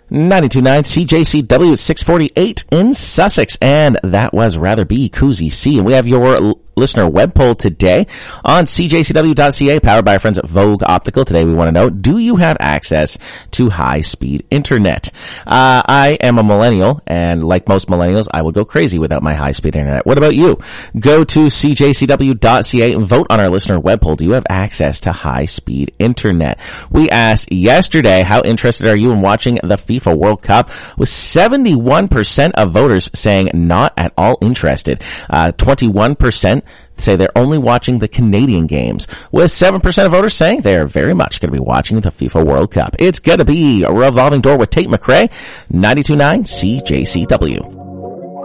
92.9 CJCW at 648 in Sussex, and that was Rather Be Koozie C. And we have your listener web poll today on cjcw.ca, powered by our friends at Vogue Optical. Today we want to know, do you have access to high-speed internet? I am a millennial, and like most millennials, I would go crazy without my high-speed internet. What about you? Go to cjcw.ca and vote on our listener web poll. Do you have access to high-speed internet? We asked yesterday, how interested are you in watching the FIFA World Cup, with 71% of voters saying not at all interested. 21% say they're only watching the Canadian games, with 7% of voters saying they're very much going to be watching the FIFA World Cup. It's going to be a revolving door with Tate McRae, 92.9 CJCW.